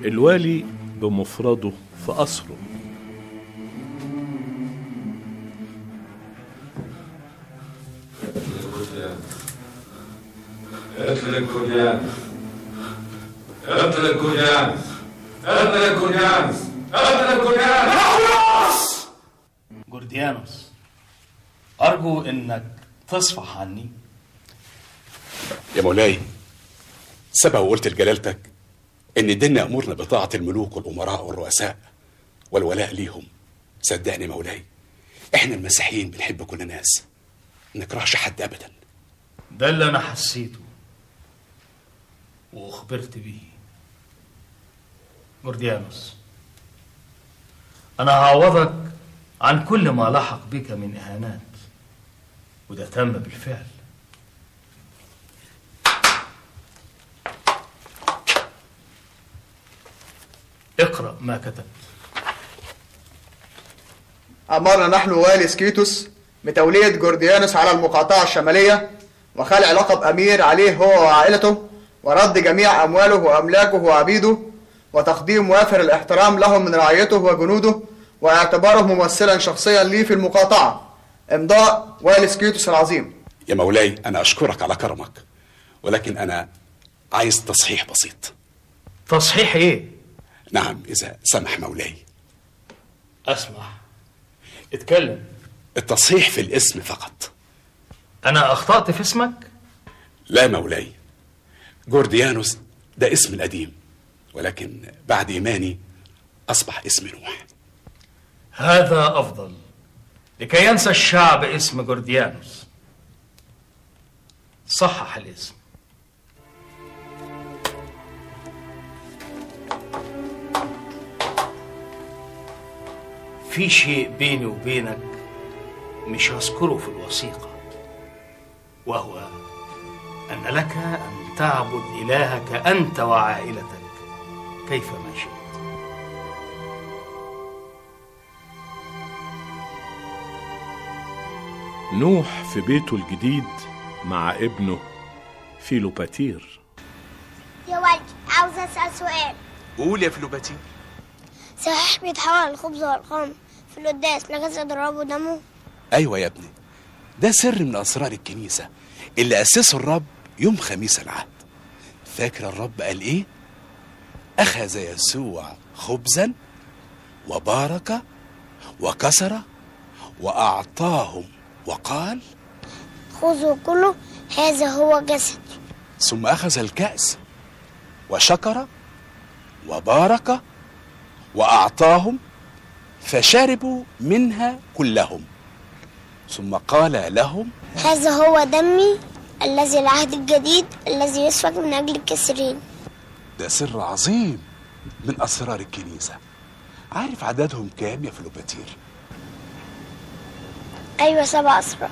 الوالي بمفرده في قصره. جورديانوس، أرجو إنك تصفح عني. يا مولاي، سبق وقلت لجلالتك إن ديننا أمورنا بطاعة الملوك والأمراء والرؤساء والولاء ليهم. صدقني مولاي، إحنا المسيحيين بنحب كل الناس، ما نكرهش حد أبدا. ده اللي أنا حسيته وأخبرت بيه. جورديانوس، أنا هعوضك عن كل ما لحق بك من إهانات، وده تم بالفعل. اقرأ ما كتبت. أمرنا نحن والي سكيتوس بتولية جورديانوس على المقاطعة الشمالية، وخلع لقب أمير عليه هو وعائلته، ورد جميع أمواله وأملاكه وعبيده، وتقديم وافر الاحترام لهم من رعيته وجنوده، واعتباره ممثلا شخصيا لي في المقاطعة. امضاء والي سكيتوس العظيم. يا مولاي، أنا أشكرك على كرمك، ولكن أنا عايز تصحيح بسيط. تصحيح إيه؟ نعم، إذا سمح مولاي. أسمح، اتكلم. التصحيح في الاسم فقط. أنا أخطأت في اسمك؟ لا مولاي، جورديانوس ده اسم القديم، ولكن بعد إيماني أصبح اسم نوح. هذا أفضل، لكي ينسى الشعب اسم جورديانوس. صحح الاسم. في شيء بيني وبينك مش هذكره في الوثيقة، وهو أن لك أن تعبد إلهك أنت وعائلتك كيفما شئت. نوح في بيته الجديد مع ابنه فيلوباتير. يا والدي، عاوز أسأل سؤال. قول يا فيلوباتير. صحيح بيتحول الخبز والخمر في القداس لجسد الرب ودمه؟ أيوة يا ابني، ده سر من أسرار الكنيسة اللي أسسه الرب يوم خميس العهد. فاكر الرب قال إيه؟ أخذ يسوع خبزا وبارك وكسر وأعطاهم وقال: خذوا كله، هذا هو جسدي. ثم أخذ الكأس وشكر وبارك وأعطاهم، فشربوا منها كلهم، ثم قال لهم: هذا هو دمي الذي العهد الجديد الذي يسفك من أجل الكثيرين. ده سر عظيم من أسرار الكنيسة. عارف عددهم كام يا فيلوباتير؟ أيوة، 7 أسرار.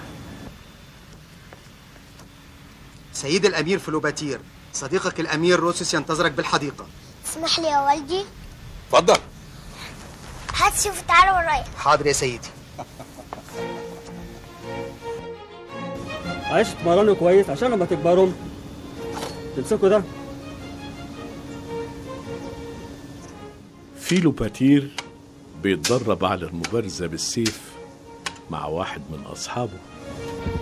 سيد الأمير فيلوباتير، صديقك الأمير روسوس ينتظرك بالحديقة. اسمح لي يا والدي. اتفضل. هات شوف، تعالى ورايا. حاضر يا سيدي. عايش تتمرنوا كويس عشان لما تكبروا تمسكوا ده. فيلوباتير بيتدرب على المبارزة بالسيف مع واحد من أصحابه.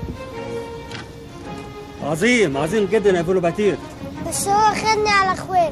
عظيم عظيم جدا يا فيلوباتير. بس هو خدني على اخواتي.